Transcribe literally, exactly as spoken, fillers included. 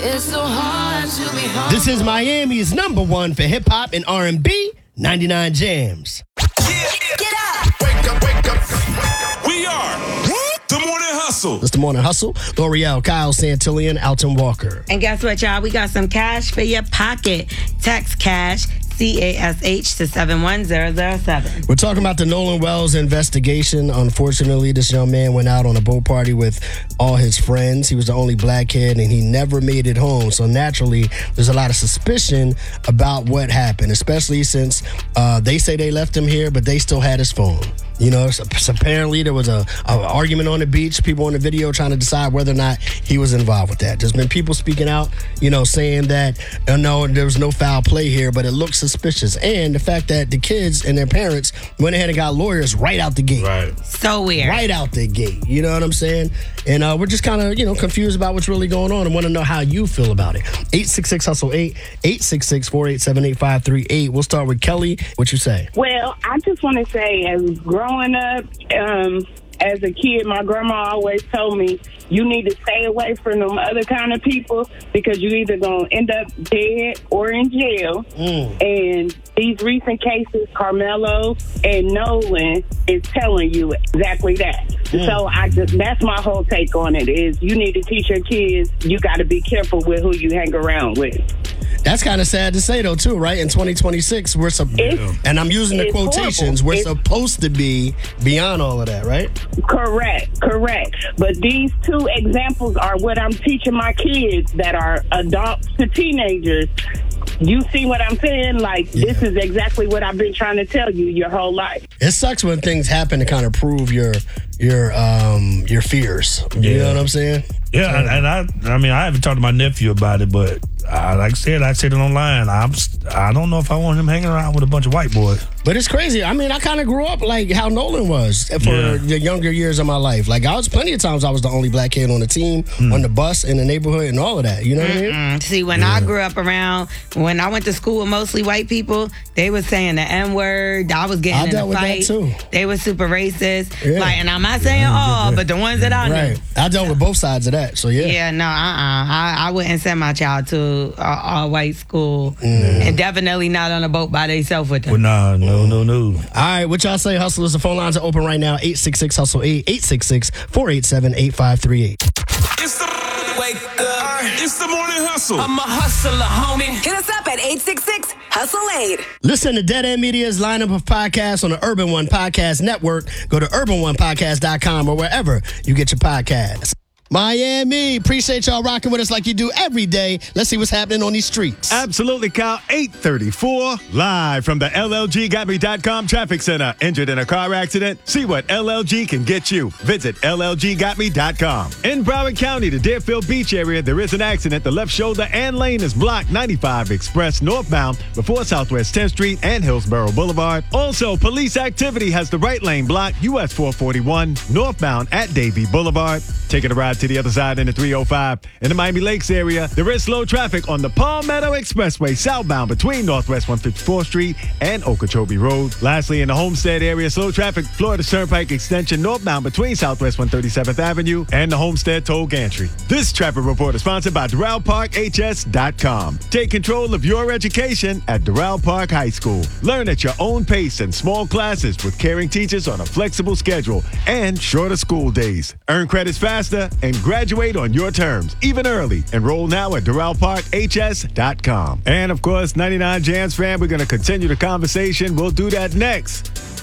It's so hard to be home. This is Miami's number one for hip hop and R and B, ninety-nine Jams. Get up! Wake up, wake up. We are The Morning Hustle. It's The Morning Hustle. L'Oreal, Kyle Santillian, Alton Walker. And guess what, y'all? We got some cash for your pocket. Text cash, C A S H, to seven one zero zero seven. We're talking about the Nolan Wells investigation. Unfortunately, this young man went out on a boat party with all his friends. He was the only black kid, and he never made it home. So naturally, there's a lot of suspicion about what happened, especially since uh, they say they left him here, but they still had his phone. You know, so, so apparently there was a, a argument on the beach, people on the video trying to decide whether or not he was involved with that. There's been people speaking out, you know, saying that, oh, no, there was no foul play here, but it looks suspicious. And the fact that the kids and their parents went ahead and got lawyers right out the gate. Right. So weird. Right out the gate. You know what I'm saying? And uh, we're just kind of, you know, confused about what's really going on and want to know how you feel about it. eight six six hustle eight, eight six six, four eight seven, eight five three eight. We'll start with Kelly. What you say? Well, I just want to say, as growing up, um, as a kid, my grandma always told me, you need to stay away from them other kind of people because you either going to end up dead or in jail. Mm. And these recent cases, Carmelo and Nolan, is telling you exactly that. Mm. So I just, that's my whole take on it, is you need to teach your kids, you got to be careful with who you hang around with. That's kind of sad to say, though, too, right? In twenty twenty-six, we're sup- and I'm using the it's quotations, horrible. we're It's- supposed to be beyond all of that, right? Correct, correct. But these two examples are what I'm teaching my kids that are adults to teenagers. You see what I'm saying? Like, Yeah. this is exactly what I've been trying to tell you your whole life. It sucks when things happen to kind of prove your your um your fears. You Yeah. know what I'm saying? Yeah, and, and I, I mean, I haven't talked to my nephew about it, but I, like I said, I said it online. I'm, I don't know if I want him hanging around with a bunch of white boys. But it's crazy. I mean, I kind of grew up like how Nolan was for Yeah. the younger years of my life. Like, I was plenty of times I was the only black kid on the team, Mm. on the bus, in the neighborhood, and all of that. You know what I mean? Mm, See, when I grew up around, when I went to school with mostly white people, they was saying the N word. I was getting I in dealt a with that, fight. too. They were super racist. Yeah. Like, and I'm not saying all, but the ones that I knew. Right. I dealt with both sides of that. So, yeah. Yeah, no, uh-uh. I, I wouldn't send my child to a all-white school. Mm. And definitely not on a boat by themselves with them. Well, nah, no, no, no. All right, what y'all say, hustlers? The phone lines are open right now. eight six six hustle eight, eight six six, four eight seven, eight five three eight. It's the Wake up. It's The Morning Hustle. I'm a hustler, homie. Hit us up at eight six six hustle eight. Listen to Dead End Media's lineup of podcasts on the Urban One Podcast Network. Go to urban one podcast dot com or wherever you get your podcasts. Miami, appreciate y'all rocking with us like you do every day. Let's see what's happening on these streets. Absolutely, Kyle. eight thirty-four, live from the L L G got me dot com Traffic Center. Injured in a car accident? See what L L G can get you. Visit L L G got me dot com. In Broward County, the Deerfield Beach area, there is an accident. The left shoulder and lane is blocked. ninety-five Express northbound before Southwest tenth Street and Hillsborough Boulevard. Also, police activity has the right lane blocked. U S four forty-one northbound at Davie Boulevard. Taking a ride to the other side in the three oh five. In the Miami Lakes area, there is slow traffic on the Palmetto Expressway southbound between Northwest one fifty-fourth Street and Okeechobee Road. Lastly, in the Homestead area, slow traffic Florida Turnpike extension northbound between Southwest one thirty-seventh Avenue and the Homestead Toll Gantry. This traffic report is sponsored by Doral Park H S dot com. Take control of your education at Doral Park High School. Learn at your own pace in small classes with caring teachers on a flexible schedule and shorter school days. Earn credits faster and graduate on your terms, even early. Enroll now at Doral Park H S dot com. And of course, ninety-nine Jams fan, we're going to continue the conversation. We'll do that next.